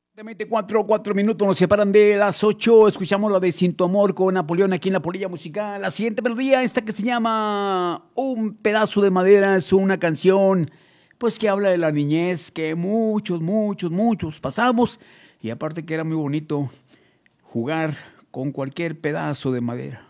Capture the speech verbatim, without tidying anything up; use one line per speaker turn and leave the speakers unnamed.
Exactamente cuatro, cuatro minutos nos separan de las ocho. Escuchamos la de Sin tu amor con Napoleón aquí en la Polilla Musical. La siguiente melodía, esta que se llama Un pedazo de madera, es una canción pues que habla de la niñez que muchos, muchos, muchos pasamos. Y aparte que era muy bonito jugar con cualquier pedazo de madera.